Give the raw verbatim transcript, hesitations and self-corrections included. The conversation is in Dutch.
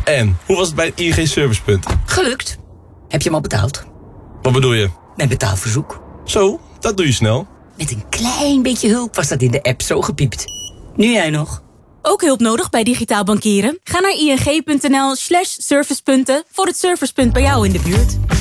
En, hoe was het bij het I N G Servicepunt? Gelukt. Heb je hem al betaald? Wat bedoel je? Mijn betaalverzoek. Zo, dat doe je snel. Met een klein beetje hulp was dat in de app zo gepiept. Nu jij nog. Ook hulp nodig bij digitaal bankieren? Ga naar ing.nl slash servicepunten voor het servicepunt bij jou in de buurt.